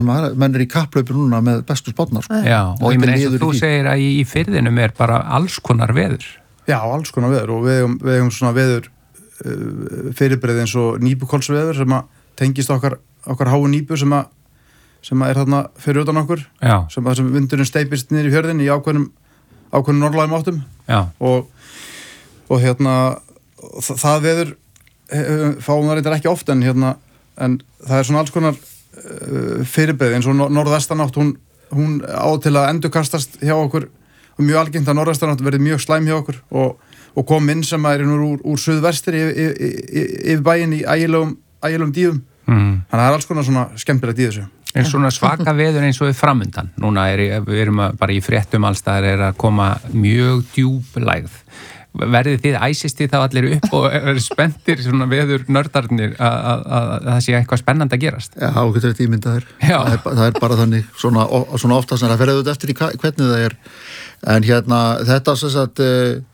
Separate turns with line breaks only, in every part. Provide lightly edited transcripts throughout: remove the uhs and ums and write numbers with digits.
menn í kapplaupi núna með bestu spátnar sko.
Já, og ég meina eins og þú segir að í firðinum bara alls konar veður.
Já, alls konar veður og við eigum svona veður fyrirbrigði eins og nýbukólsveður sem að tengist okkar háu nýbu sem að þarna fyrir utan okkur.
Já.
Sem vindurinn steypist niður í fjörðin í ákveðnum norðlægum áttum.
Já.
Og það veður fáum það reyndar ekki oft en það svona alls konar fyrirbrigði eins og norðvestanátt hún á til að endurkastast hjá okkur og mjög algengt að norðvestanátt verði mjög slæm hjá okkur og kom inn sem úr suðvestir yfir bæinn í ægilegum dýfum. Þannig að það alls konar svona skemmtilegt í þessu.
En svona svaka veður eins og við framundan. Núna við erum bara í fréttum allstaðar að koma mjög djúp lægð. Verðið þið æsist þið þá allir upp og spenntir svona veður nördarnir að það sé eitthvað spennandi að gerast?
Já, getur þetta ímyndaðir. Það bara þannig, svona oftast en það fer auðvitað eftir í hvernig það en þetta sem sagt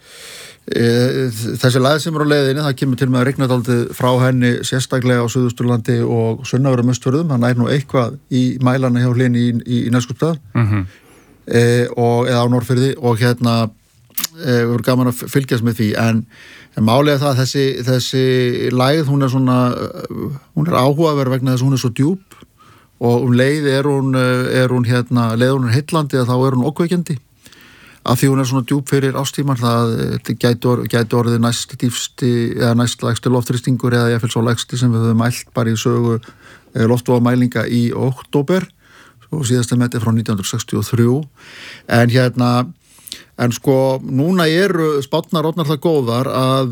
þessi lægð sem á leiðinni, það kemur til með að rigna dálítið frá henni sérstaklega á Suðausturlandi og sunnanverðum Austfjörðum, það nær nú eitthvað í mælana hjá Hlyni í Neskaupstað eða á Norðfirði og við vorum gaman að fylgjast með því en málið það að þessi lægð hún er áhugaverð vegna þess að hún er svo djúp og leið hún heillandi að þá er hún ókveikjandi af því hún er svona djúp fyrir ástímar það gæti orðið næst dýpsti eða næst lægsti loftþrýstingur eða jafnvel svo lægsti sem við höfum mælt bara í sögu loftvóamælinga í október og síðasta meti frá 1963 en sko núna spátnar orðnar það góðar að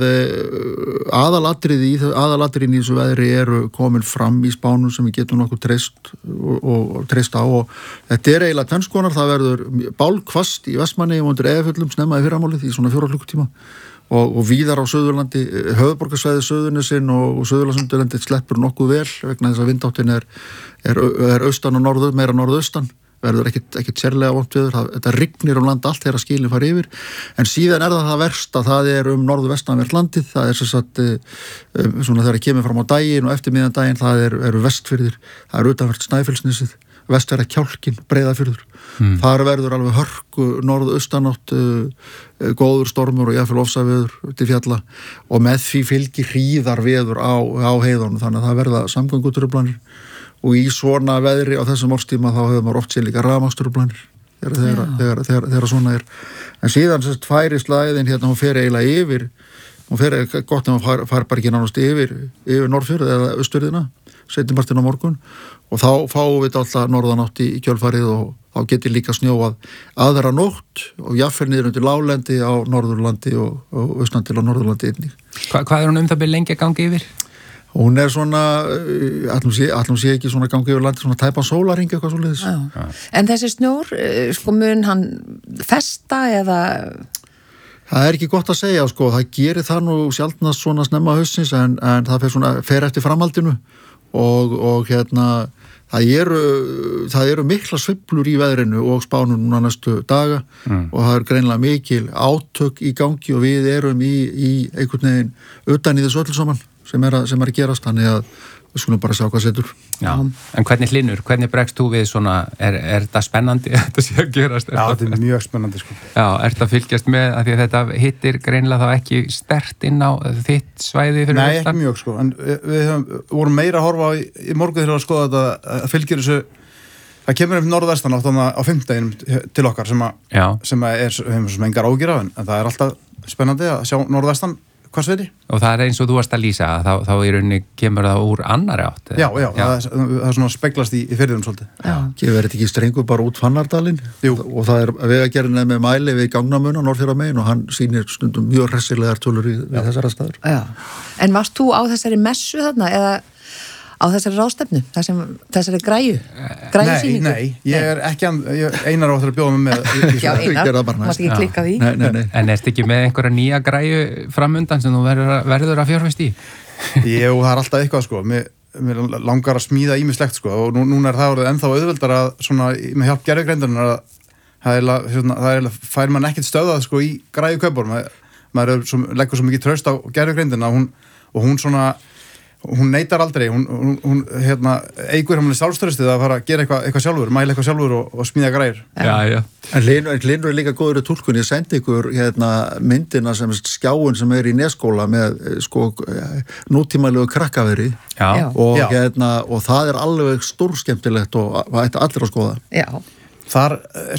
aðalatriðin í þessu veðri komin fram í spánum sem við getum nokkuð treyst á og þetta eiginlega tvennskonar, það verður bálkvast í Vestmannaeyjum undir Eyjafjöllum snemma í fyrramálið í svona 4 klukkutíma og víðar á Suðurlandi, höfuðborgarsvæði Suðurnesin og Suðurlandsundirlandi sleppur nokkuð vel vegna þess að vindáttin er austan og meira norðaustan verður ekkert sérlega vont veður, þetta rignir land allt þegar skilin fara yfir, en síðan það versta, það norðvestanvert landið, það sem sagt svona þegar kemur fram á daginn og eftir miðjan daginn, það eru vestfirðir, það utanvert Snæfellsnesið, vestfjara kjálkin, Breiðafjörður, þar verður alveg hörku norðaustanátt, góður stormur og jafnvel ofsaveður til fjalla og með því fylgir hríðarveður á heiðunum, þannig að það verða samgöngutruflanir og í svona veðri á þessum árstíma þá hefur maður oft sér líka rafmagnstruflanir þegar svona en síðan færist lægðin hún fer eiginlega yfir hún fer gott ef hún fær bara ekki nánast yfir Norðfjörð eða Austurðina seinnipartinn á morgun og þá fáum við alltaf norðanátt í kjölfarið og þá getur líka snjóað aðra nótt og jafnvel niður undir láglendi á Norðurlandi og austan til á Norðurlandi einnig.
Hvað hún það lengi að gangi yfir?
Hún svona, allum sé ekki svona gangi yfir landi, svona tæpan sólarhring eitthvað svoleiðis.
En þessi snjór, mun hann festa eða?
Það ekki gott að segja, það gerir það nú sjaldnast svona snemma haustsins en það fer eftir framhaldinu og það eru mikla sveiflur í veðrinu og spánum núna næstu daga og það greinilega mikil átök í gangi og við erum í einhvern veginn utan í þessu öllu saman sem að gerast, þannig að við skulum bara sjá hvað setur.
Já, en hvernig Hlynur, hvernig bregst þú við svona, er þetta spennandi að þetta sé að gerast?
Já, þetta er mjög spennandi
Já, þetta fylgjast með að því að þetta hittir greinilega þá ekki sterkt inn á þitt svæði fyrir
Nei, ekki mjög en við vorum meira að horfa í morgun þegar að skoða þetta að fylgjir þessu það kemur norðvestan á 5. til okkar sem hefum sem engar ágjur af en það er alltaf spennandi að sjá norðvestan hvað sveiti?
Og það eins og þú varst að lýsa þá í rauninni kemur það úr annari átt.
Já. Það svona speglast í firðinum svolítið.
Verður þetta ekki strengur bara út Fannardalinn? Jú. Og það vegagerðin með mæli við Gangnamun á Norðfjarðarmegin og hann sýnir stundum mjög hressilegar tölur í þessara staður.
Já. En varst þú á þessari messu þarna eða á þessari ráðstefnu, þessari græjusýningu?
Nei, ég er ekki Einar á að bjóða mig með
Já, Einar, mást ekki klikka því
Nei.
En ertu ekki með einhverja nýja græju framundan sem þú verður að fjárfest í?
Jú, það er alltaf eitthvað mér langar að smíða ýmislegt og núna er það orðið ennþá auðveldar að svona, með hjálp gervigreindarinnar það fær mann ekkert stöðað í græju kaupor maður leggur svo mikið traust á gervigreindina og hún svona hún neitar aldrei, hún eigur hann sjálfströstið að fara að gera eitthvað sjálfur, mæla eitthvað sjálfur og smíða græður.
Já.
En Hlynur líka góður í túlkun, ég sendi ykkur myndina sem skjáin sem í Nesskóla með nútímalegu krakkaveri og það alveg stórskemmtilegt og ætti allir að skoða.
Já.
Þar,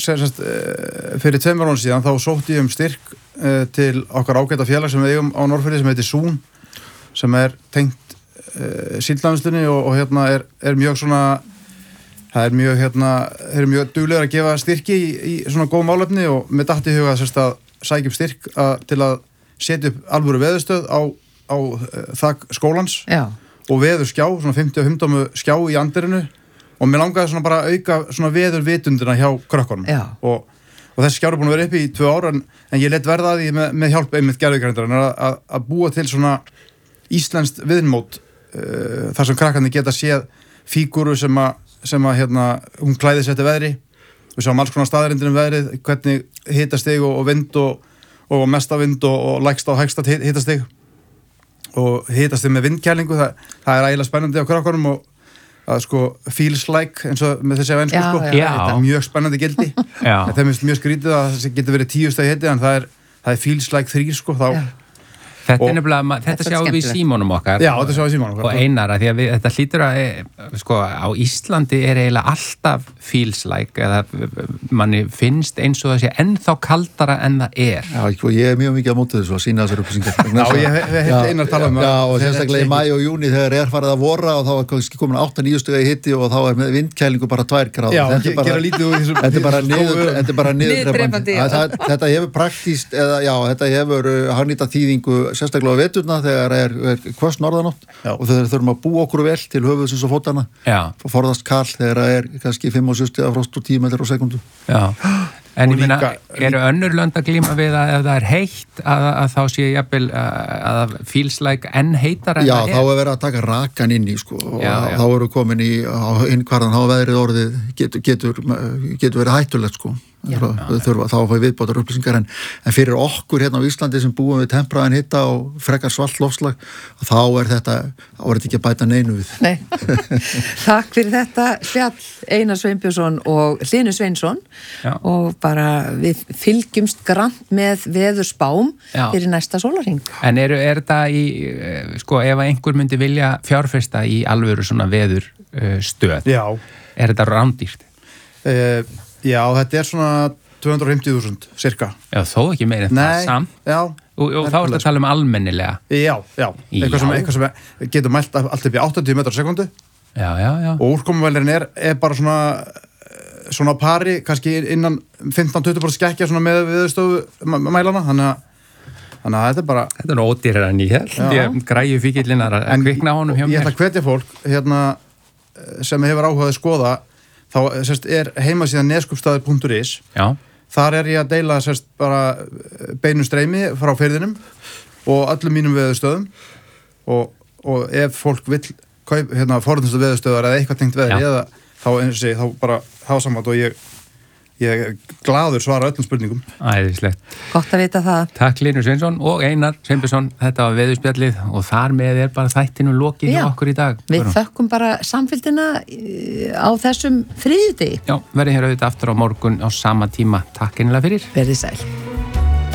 fyrir 2 árum síðan, þá sótti ég styrk til okkar ágæta félag sem við eigum á Norðfirði sem heitir Zoom, sem tengt síldlæðinslunni og er mjög svona, það er mjög duglegur að gefa styrki í svona góð málefni og með datt í huga að sækja upp styrk til að setja upp alvöru veðurstöð á þak skólans og veðurskjá, svona 50 skjá í andirinu og mér langaði svona bara að auka svona veðurvitundina hjá krökkunum og þessi skjár er búin að vera upp í 2 ár en ég let verða að því með hjálp einmitt gerðvíkrændar að búa til svona íslenskt viðmót þar sem krakkarnir geta séð fígúru sem hún klæðir sér eftir veðri. Við sáum alls konar staðarindir veðrið, hvernig hitastig og vind og mesta vind og lægsta og hægsta hitastig og hitastig með vindkælingu, það er ægilega spennandi á krakkarum og að feels like eins og með þessi ensku það er mjög spennandi gildi. Það er mjög skrítið að það getur verið 10 stað hiti en það er feels like 3 þá.
Þetta er nefnilega, þetta sjáum við í símónum okkar.
Já, þetta sjáum við í símónum okkar.
Og Einara, því að þetta hlýtur að, á Íslandi er eiginlega alltaf feels like, eða manni finnst eins og það sé ennþá kaldara en það er.
Já, ég er mjög mikið á móti þessu að sína þessar upplýsingar.
Já, ég hef Einar talað um það.
Já, og sérstaklega í maí og júni þegar farið að vora og þá kannski komin 8-9 stiga í hiti og þá með vindkælingu bara 2 gráður.
Já, gera lítið úr þessum.
Þetta er bara niðurdrepandi. Þetta hefur praktískt, þetta hefur hagnýta þýðingu sérstaklega á veturna þegar er hvöss norðanátt og þegar þurfum að búa okkur vel til höfuðsins og fótana og forðast kall þegar er kannski 5 og 7 stiga frost og 10 metrar á sekundu.
Já, en ég meina, eru önnur lönd að glíma við að ef það er heitt að þá sé jafnvel að það feels like enn heitar en það er?
Já, þá er verið að taka rakan inn í og þá eru komin í innkvarðan, þá veðrið orðið getur verið hættulegt þá fá viðbótar upplýsingar en fyrir okkur hérna á Íslandi sem búum við tempraðan hitta og frekar svalt lofslag þá er þetta ekki að bæta neinu við.
Nei. Takk fyrir þetta spjall Einar Sveinbjörnsson og Hlynur Sveinsson og bara við fylgjumst grannt með veðurspám fyrir næsta sólarhring. En
er þetta ef einhver myndi vilja fjárfesta í alvöru svona veðurstöð, er þetta rándýrt?
Já, þetta er svona 250.000 cirka.
Já, þó ekki meira en það samt.
Já.
Og þá er þetta að tala um almennilega.
Já. Eitthvað sem getur mælt allt upp í 80 metrar á sekundu. Já. Og úrkomuvælirinn er bara svona pari, kannski innan 15-20% skekkja svona með viðstofu mælana, þannig að þetta er bara...
Þetta er ódýrar en ég held, græju fíkillinnar að kvikna á honum hjá mér.
Ég ætla að hvetja fólk sem hefur áhugað að skoða þá er heimasíðan neskupstaður.is. Þar er ég að deila bara beinu streymi frá firðinum og öllum mínum veðurstöðum og ef fólk vill forðustu veðurstöðar eða eitthvað tengt veðri eða þá bara hafa samband og ég er glaður svara öllum spurningum.
Æðislegt.
Gott að vita það.
Takk Hlynur Sveinsson og Einar Sveinbjörnsson. Þetta var veðurspjallið og þar með er bara þættinu lokið hjá okkur í dag.
Við þökkum bara samfylgdina á þessum þriðjudegi.
Já, verðið hér auðvitað aftur á morgun á sama tíma. Takk einlega fyrir.
Verðið sæl.